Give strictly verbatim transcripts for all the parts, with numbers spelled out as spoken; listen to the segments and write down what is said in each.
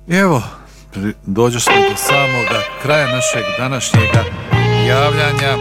I evo, dođu smo do samoga kraja našeg današnjega javljanja.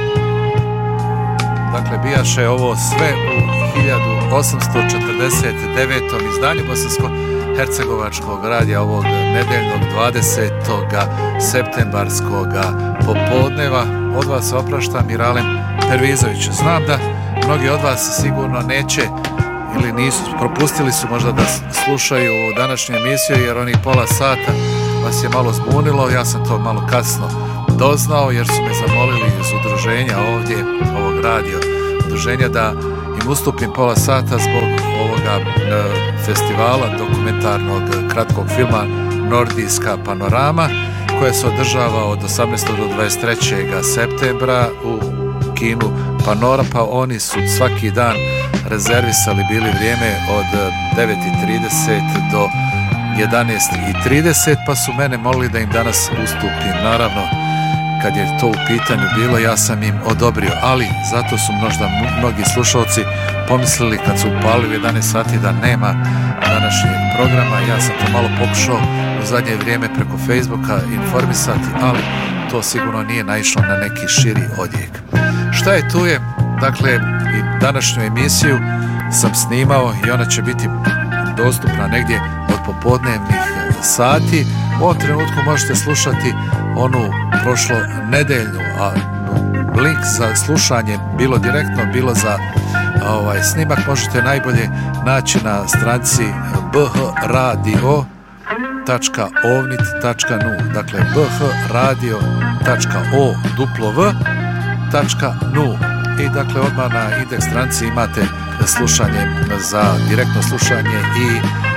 Dakle, bijaše ovo sve u hiljadu osamsto četrdeset devetom izdanju Bosansko-hercegovačkog radija ovog nedeljnog dvadesetog septembarskog popodneva. Od vas se oprašta Miralem Pervizović. Znam da mnogi od vas sigurno neće ili nisu, propustili su možda da slušaju današnju emisiju jer onih pola sata vas je malo zbunilo. Ja sam to malo kasno doznao jer su me zamolili iz udruženja ovdje, ovog radio udruženja, da im ustupim pola sata zbog ovoga e, festivala dokumentarnog kratkog filma Nordijska panorama, koja se održava od osamnaestog do dvadeset trećeg septembra u kinu Panora, pa oni su svaki dan rezervisali bili vrijeme od devet i trideset do jedanaest i trideset, pa su mene molili da im danas ustupim. Naravno, kad je to u pitanju bilo, ja sam im odobrio, ali zato su možda mnogi slušalci pomislili kad su upalili u jedanaest sati da nema današnjeg programa. Ja sam to malo pokušao u zadnje vrijeme preko Facebooka informisati, ali to sigurno nije naišlo na neki širi odjek. Šta je tu je? Dakle, i današnju emisiju sam snimao i ona će biti dostupna negdje od popodnevnih sati. U ovom trenutku možete slušati onu prošlo nedeljnu, a link za slušanje, bilo direktno, bilo za ovaj snimak, možete najbolje naći na stranici b h radio tačka ovnit tačka nu. Dakle, b h radio tačka o w tačka nu. I dakle, odmah na indeks stranici imate slušanje, za direktno slušanje i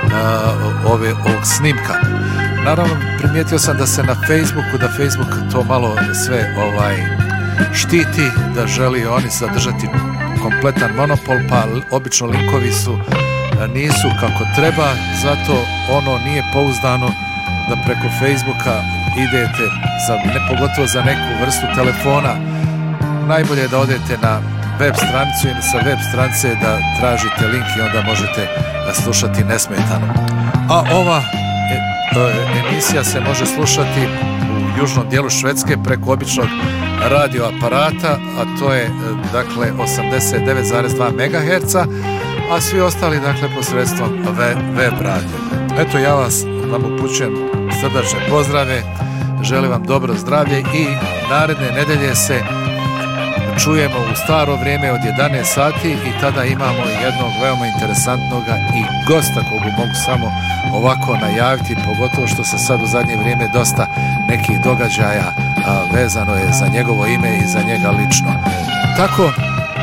uh, ove, ovog snimka. Naravno, primijetio sam da se na Facebooku, da Facebook to malo sve ovaj štiti, da želi oni zadržati kompletan monopol, pa obično linkovi su nisu kako treba, zato ono nije pouzdano da preko Facebooka idete, za, ne pogotovo za neku vrstu telefona. Najbolje je da odete na web stranicu ili sa web stranice da tražite link i onda možete slušati nesmetano. A ova e, e, emisija se može slušati u južnom dijelu Švedske preko običnog radioaparata, a to je dakle osamdeset devet zarez dva megaherca, a svi ostali dakle posredstvom web radija. Eto, ja vas vam upućujem srdačne pozdrave, želim vam dobro zdravlje i naredne nedelje se čujemo u staro vrijeme od jedanaest sati i tada imamo jednog veoma interesantnog i gosta koga mogu samo ovako najaviti, pogotovo što se sad u zadnje vrijeme dosta nekih događaja a, vezano je za njegovo ime i za njega lično. Tako